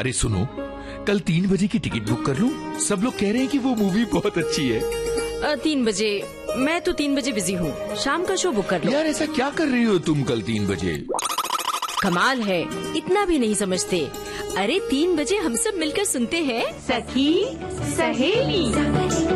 अरे सुनो, कल 3 बजे की टिकट बुक कर लूं? सब लोग कह रहे हैं कि वो मूवी बहुत अच्छी है। 3 बजे? मैं तो 3 बजे बिजी हूँ, शाम का शो बुक कर लो। यार ऐसा क्या कर रही हो तुम कल 3 बजे? कमाल है, इतना भी नहीं समझते। अरे 3 बजे हम सब मिलकर सुनते हैं सखी सहेली।